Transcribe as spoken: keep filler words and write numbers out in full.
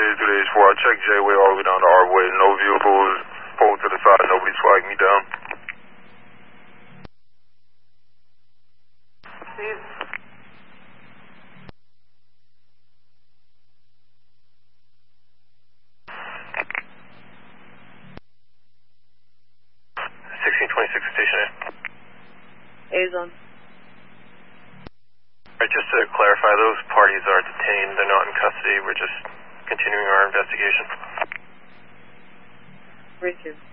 days, two days, four. I checked J-Way all the way down to R-Way. No vehicles pulled to the side. Nobody's flagged me down. sixteen twenty-six station A. A-zone. Alright, just to clarify, those parties are detained. They're not in custody. We're just continuing our investigation. Richard.